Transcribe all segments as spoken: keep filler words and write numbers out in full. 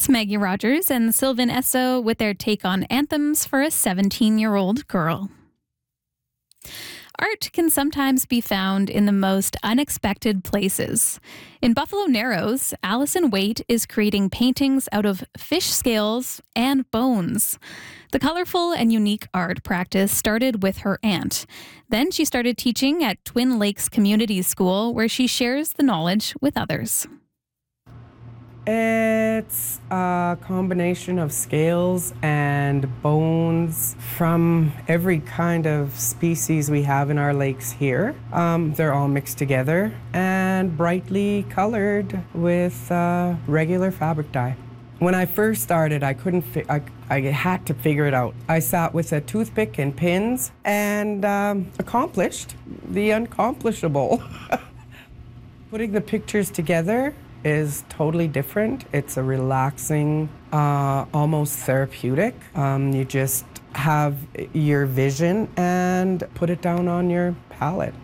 It's Maggie Rogers and Sylvan Esso with their take on anthems for a seventeen-year-old girl. Art can sometimes be found in the most unexpected places. In Buffalo Narrows, Allison Waite is creating paintings out of fish scales and bones. The colorful and unique art practice started with her aunt. Then she started teaching at Twin Lakes Community School, where she shares the knowledge with others. It's a combination of scales and bones from every kind of species we have in our lakes here. Um, they're all mixed together and brightly colored with uh, regular fabric dye. When I first started, I couldn't, fi- I, I had to figure it out. I sat with a toothpick and pins and um, accomplished the unaccomplishable. Putting the pictures together is totally different. It's a relaxing, uh, almost therapeutic. Um, you just have your vision and put it down on your palette.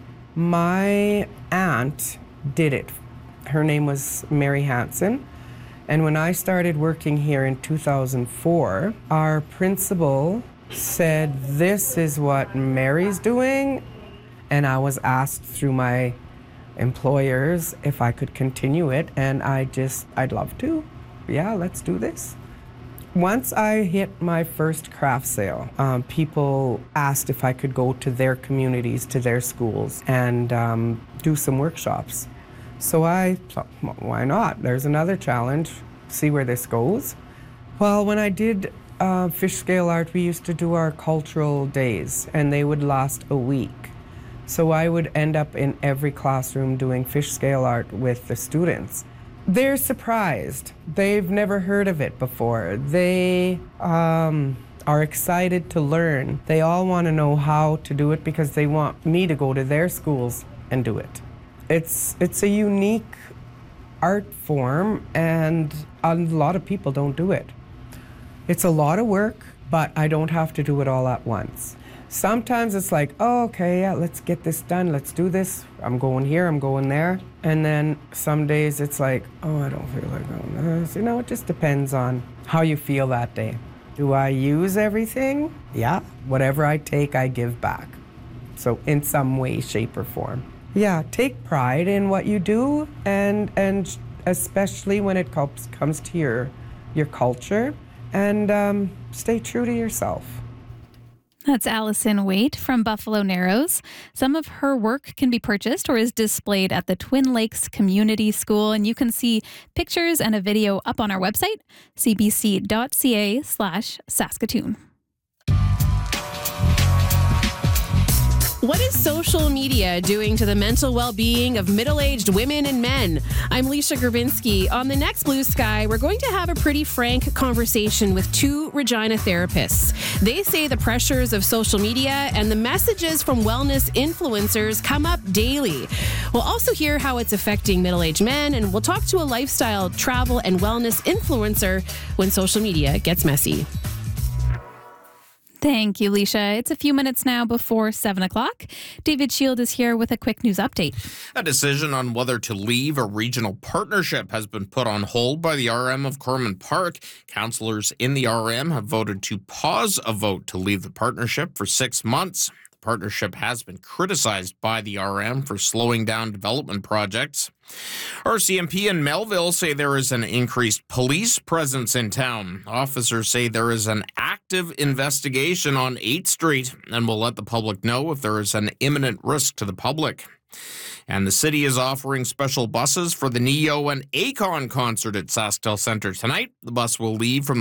My aunt did it. Her name was Mary Hansen. And when I started working here in two thousand four, our principal said, "This is what Mary's doing." And I was asked through my employers if I could continue it, and I just, I'd love to. Yeah, let's do this. Once I hit my first craft sale, um, people asked if I could go to their communities, to their schools, and um, do some workshops. So I thought, well, why not? There's another challenge, see where this goes. Well, when I did uh, fish scale art, we used to do our cultural days, and they would last a week. So I would end up in every classroom doing fish scale art with the students. They're surprised. They've never heard of it before. They um, are excited to learn. They all want to know how to do it because they want me to go to their schools and do it. It's, it's a unique art form, and a lot of people don't do it. It's a lot of work, but I don't have to do it all at once. Sometimes it's like, oh, okay, yeah, let's get this done, let's do this. I'm going here, I'm going there. And then some days it's like, oh, I don't feel like doing this. You know, it just depends on how you feel that day. Do I use everything? Yeah, whatever I take, I give back. So in some way, shape, or form. Yeah, take pride in what you do, and and especially when it comes, comes to your, your culture, and um, stay true to yourself. That's Allison Waite from Buffalo Narrows. Some of her work can be purchased or is displayed at the Twin Lakes Community School, and you can see pictures and a video up on our website, c b c dot c a slash Saskatoon. What is social media doing to the mental well-being of middle-aged women and men? I'm Leisha Grabinski. On the next Blue Sky, we're going to have a pretty frank conversation with two Regina therapists. They say the pressures of social media and the messages from wellness influencers come up daily. We'll also hear how it's affecting middle-aged men, and we'll talk to a lifestyle, travel, and wellness influencer when social media gets messy. Thank you, Leisha. It's a few minutes now before seven o'clock. David Shield is here with a quick news update. A decision on whether to leave a regional partnership has been put on hold by the R M of Corman Park. Councillors in the R M have voted to pause a vote to leave the partnership for six months. The partnership has been criticized by the R M for slowing down development projects. R C M P in Melville say there is an increased police presence in town. Officers say there is an active investigation on eighth Street and will let the public know if there is an imminent risk to the public. And the city is offering special buses for the Neo and Akon concert at SaskTel Centre tonight. The bus will leave from